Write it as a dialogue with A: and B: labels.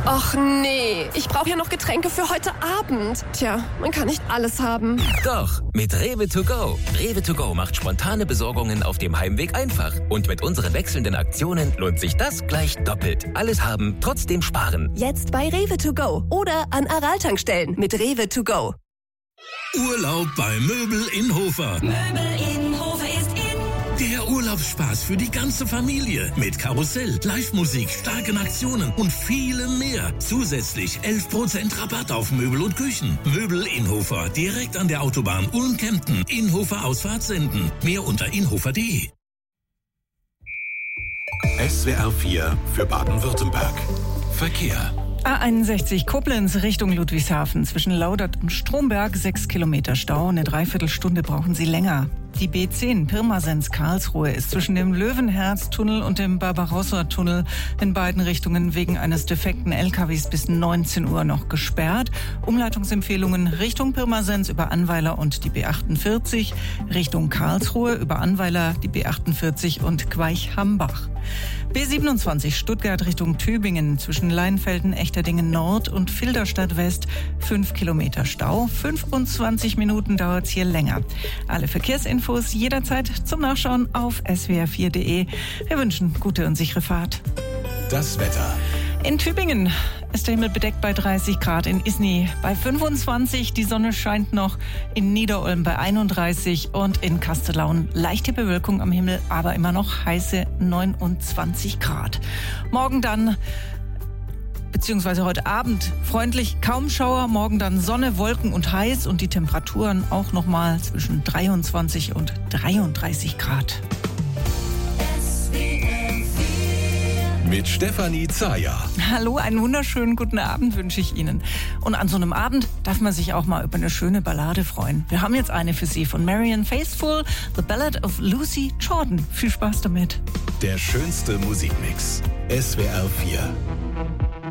A: Och nee, ich brauche ja noch Getränke für heute Abend. Tja, man kann nicht alles haben.
B: Doch, mit Rewe to go. Rewe to go macht spontane Besorgungen auf dem Heimweg einfach. Und mit unseren wechselnden Aktionen lohnt sich das gleich doppelt. Alles haben, trotzdem sparen.
A: Jetzt bei Rewe to go oder an Aral-Tankstellen mit Rewe to go.
C: Urlaub bei Möbel in Hofer.
D: Möbel in Hofer ist in.
C: Der Urlaubsspaß für die ganze Familie. Mit Karussell, Live-Musik, starken Aktionen und vielem mehr. Zusätzlich 11% Rabatt auf Möbel und Küchen. Möbel in Hofer, direkt an der Autobahn Ulm-Kempten. Inhofer Ausfahrt senden. Mehr unter inhofer.de.
E: SWR 4 für Baden-Württemberg. Verkehr.
F: A61 Koblenz Richtung Ludwigshafen. Zwischen Laudert und Stromberg 6 Kilometer Stau. Eine Dreiviertelstunde brauchen Sie länger. Die B10 Pirmasens Karlsruhe ist zwischen dem Löwenherz-Tunnel und dem Barbarossa-Tunnel in beiden Richtungen wegen eines defekten LKWs bis 19 Uhr noch gesperrt. Umleitungsempfehlungen Richtung Pirmasens über Annweiler und die B48, Richtung Karlsruhe über Annweiler, die B48 und Queich-Hambach. B27 Stuttgart Richtung Tübingen zwischen Leinfelden, Echterdingen Nord und Filderstadt West 5 Kilometer Stau. 25 Minuten dauert es hier länger. Alle Verkehrsinfos jederzeit zum Nachschauen auf swr4.de. Wir wünschen gute und sichere Fahrt.
E: Das Wetter.
F: In Tübingen ist der Himmel bedeckt bei 30 Grad, in Isny bei 25, die Sonne scheint noch, in Niederolm bei 31 und in Kastellaun leichte Bewölkung am Himmel, aber immer noch heiße 29 Grad. Morgen dann, beziehungsweise heute Abend, freundlich, kaum Schauer, morgen dann Sonne, Wolken und heiß und die Temperaturen auch nochmal zwischen 23 und 33 Grad.
E: Mit Stefanie Zayer.
F: Hallo, einen wunderschönen guten Abend wünsche ich Ihnen. Und an so einem Abend darf man sich auch mal über eine schöne Ballade freuen. Wir haben jetzt eine für Sie von Marianne Faithfull, The Ballad of Lucy Jordan. Viel Spaß damit.
E: Der schönste Musikmix. SWR 4.